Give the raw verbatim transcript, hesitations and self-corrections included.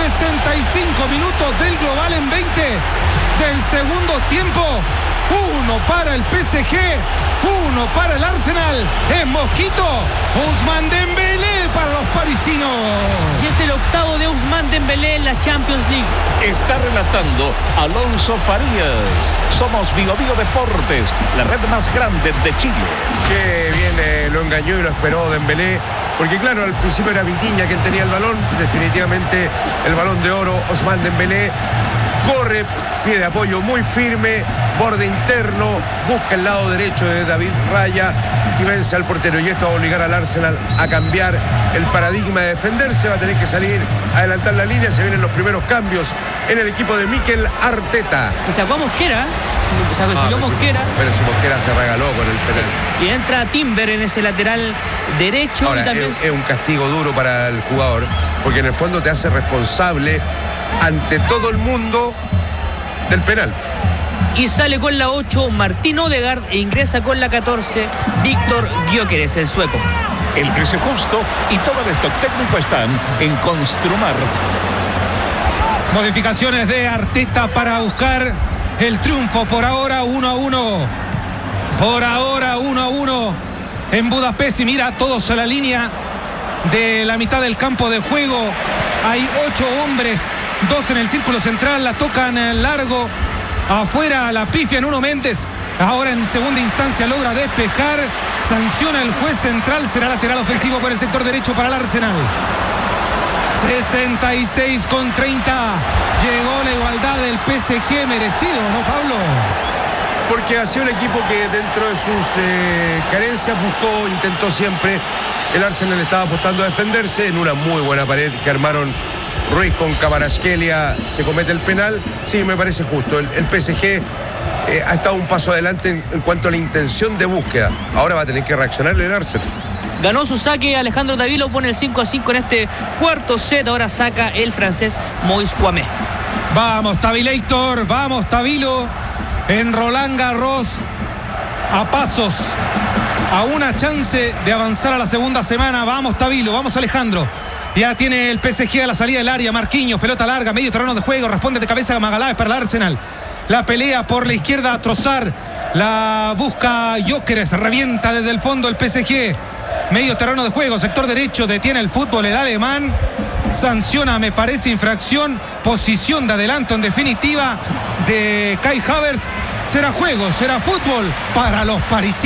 sesenta y cinco minutos del global en veinte del segundo tiempo. Uno para el P S G, uno para el Arsenal. En Mosquito, Ousmane Dembélé para los parisinos. Y es el octavo de Ousmane Dembélé en la Champions League. Está relatando Alonso Farías. Somos Bio Bio Deportes, la red más grande de Chile. Que bien eh, lo engañó y lo esperó Dembélé. Porque claro, al principio era Vitinha quien tenía el balón. Definitivamente el balón de oro, Ousmane Dembélé. Corre, pie de apoyo muy firme, borde interno, busca el lado derecho de David Raya y vence al portero. Y esto va a obligar al Arsenal a cambiar el paradigma de defenderse. Va a tener que salir, adelantar la línea. Se vienen los primeros cambios en el equipo de Mikel Arteta. Y sacó a Mosquera. Sacó Ah, a Mosquera. Si, pero si Mosquera se regaló con el penal. Y entra Timber en ese lateral derecho. Ahora, y también... es, es un castigo duro para el jugador, porque en el fondo te hace responsable ante todo el mundo del penal. Y sale con la ocho Martín Odegaard e ingresa con la catorce Víctor Gyökeres, el sueco. El precio justo y todo el stock técnico están en Construmar. Modificaciones de Arteta para buscar el triunfo. Por ahora uno a uno. Por ahora uno a uno en Budapest. Y mira, todos a la línea de la mitad del campo de juego. Hay ocho hombres, dos en el círculo central, la tocan en largo. Afuera la pifia Nuno Méndez. Ahora en segunda instancia logra despejar. Sanciona el juez central. Será lateral ofensivo por el sector derecho para el Arsenal. sesenta y seis con treinta. Llegó la igualdad del P S G. Merecido, ¿no, Pablo? Porque ha sido un equipo que dentro de sus eh, carencias buscó, intentó siempre. El Arsenal estaba apostando a defenderse en una muy buena pared que armaron Ruiz con Kvaratskhelia. Se comete el penal. Sí, me parece justo. El, el P S G eh, ha estado un paso adelante en, en cuanto a la intención de búsqueda. Ahora va a tener que reaccionar el Arsenal. Ganó su saque Alejandro Davilo, pone el cinco a cinco en este cuarto set. Ahora saca el francés Moïse Kouamé. Vamos, Tabileitor, vamos, Tabilo. En Roland Garros, a pasos, a una chance de avanzar a la segunda semana. Vamos, Tabilo, vamos, Alejandro. Ya tiene el P S G a la salida del área. Marquinhos, pelota larga, medio terreno de juego. Responde de cabeza Magaláes para el Arsenal. La pelea por la izquierda, Trossard. La busca Gyökeres, revienta desde el fondo el P S G. Medio terreno de juego, sector derecho, detiene el fútbol el alemán. Sanciona, me parece, infracción. Posición de adelanto, en definitiva, de Kai Havertz. Será juego, será fútbol para los parisinos.